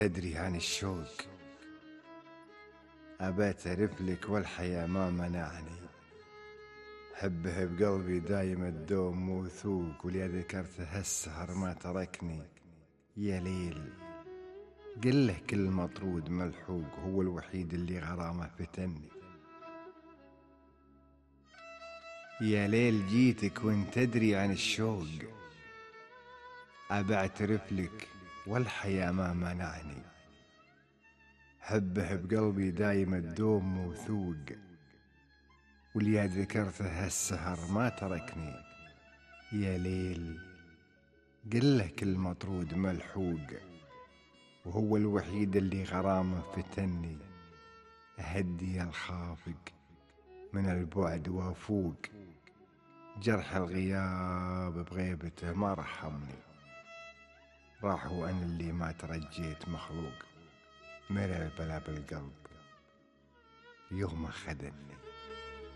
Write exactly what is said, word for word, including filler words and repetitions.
أدري عن الشوق، أبات أعرف لك والحياة ما منعني. حبه بقلبي دايم الدوم موثوق، وليا ذكرت هالسهر ما تركني. يا ليل قل له كل مطرود ملحوق، هو الوحيد اللي غرامه فتني. يا ليل جيتك وانت تدري عن الشوق، أبى أعترف لك والحياة ما منعني. حبه بقلبي دايم الدوم موثوق، وليا ذكرته هالسهر ما تركني. يا ليل قل له كل مطرود ملحوق، وهو الوحيد اللي غرامه فتني. أهدي الخافق من البعد وافوق، جرح الغياب بغيبته ما رحمني. راح وأنا اللي ما ترجيت مخلوق، مر البلا بالقلب يوم خذني.